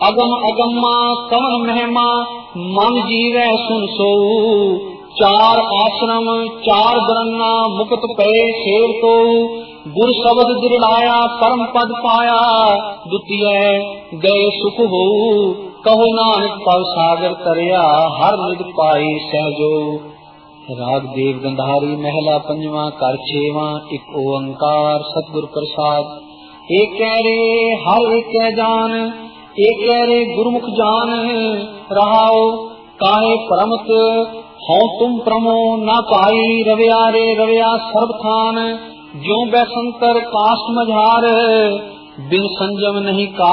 अगम अगम्मा कवन महिमा मन जीवै सुन सोऊ। चार आश्रम चार बरन्ना मुक्त पे शेर तो। गुर शब्द दृढ़ाया परम पद पाया द्वितीय गए सुख हो। कहो नानक पव सागर तरिया हर निज पाई सहजो। राग देव गंधारी महला पंजवा कर छेवा। एक ओंकार सतगुर प्रसाद। एक रे हर एक जान एक रे गुरुमुख जान। रहाओ काहे परमत हो तुम प्रमो ना पाई। रविया रे रविया सर्वथान ज्यों बैसंकर काश मझार। बिन संजम नहीं का